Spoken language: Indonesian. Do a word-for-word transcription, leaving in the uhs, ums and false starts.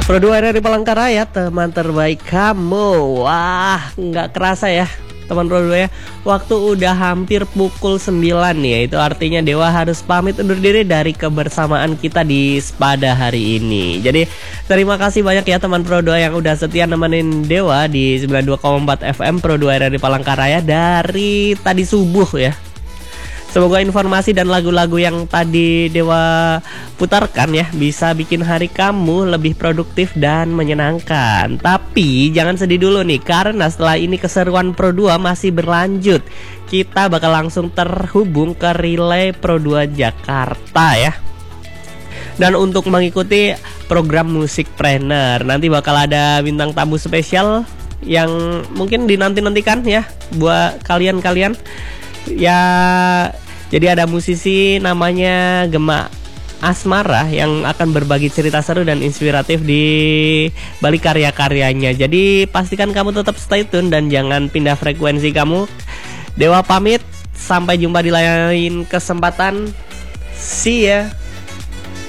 Pro dua dari Palangkaraya, teman terbaik kamu. Wah, nggak kerasa ya teman Pro dua ya. Waktu udah hampir pukul sembilan nih ya. Itu artinya Dewa harus pamit undur diri dari kebersamaan kita di pada hari ini. Jadi terima kasih banyak ya teman Pro dua yang udah setia nemenin Dewa di sembilan puluh dua koma empat F M Pro dua dari Palangkaraya dari tadi subuh ya. Semoga informasi dan lagu-lagu yang tadi Dewa putarkan ya bisa bikin hari kamu lebih produktif dan menyenangkan. Tapi jangan sedih dulu nih, karena setelah ini keseruan Pro dua masih berlanjut. Kita bakal langsung terhubung ke Relay Pro dua Jakarta ya. Dan untuk mengikuti program Musik Trainer, nanti bakal ada bintang tamu spesial yang mungkin dinanti-nantikan ya buat kalian-kalian. Ya, jadi ada musisi namanya Gema Asmara yang akan berbagi cerita seru dan inspiratif di balik karya-karyanya. Jadi pastikan kamu tetap stay tune dan jangan pindah frekuensi kamu. Dewa pamit, sampai jumpa di lain kesempatan. See ya.